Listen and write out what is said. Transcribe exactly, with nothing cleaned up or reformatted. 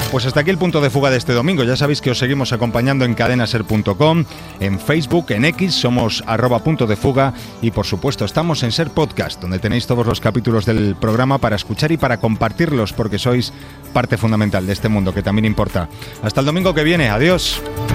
Pues hasta aquí el punto de fuga de este domingo. Ya sabéis que os seguimos acompañando en cadena ser punto com, en Facebook, en X, somos arroba punto de fuga y por supuesto estamos en Ser Podcast, donde tenéis todos los capítulos del programa para escuchar y para compartirlos, porque sois parte fundamental de este mundo que también importa. Hasta el domingo que viene. Adiós.